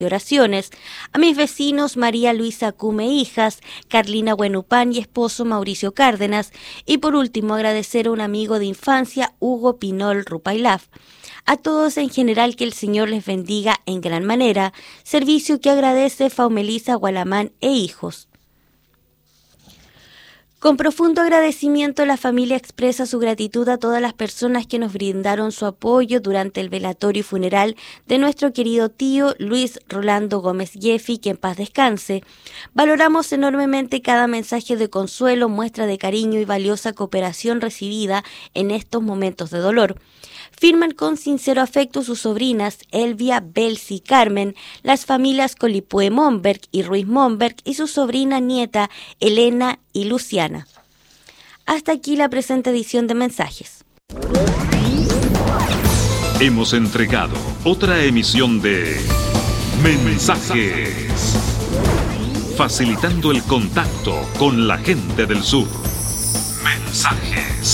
y oraciones, a mis vecinos María Luisa Cume Hijas, Carlina Huenupán y esposo Mauricio Cárdenas, y por último agradecer a un amigo de infancia, Hugo Pinol Rupailaf. A todos en general que el Señor les bendiga en gran manera, servicio que agradece Faumelisa Gualamán e hijos. Con profundo agradecimiento, la familia expresa su gratitud a todas las personas que nos brindaron su apoyo durante el velatorio y funeral de nuestro querido tío Luis Rolando Gómez Jeffy, que en paz descanse. Valoramos enormemente cada mensaje de consuelo, muestra de cariño y valiosa cooperación recibida en estos momentos de dolor. Firman con sincero afecto sus sobrinas Elvia, Belsi y Carmen, las familias Colipue Monberg y Ruiz Monberg y su sobrina nieta Elena y Luciana. Hasta aquí la presente edición de Mensajes. Hemos entregado otra emisión de Mensajes, facilitando el contacto con la gente del sur. Mensajes.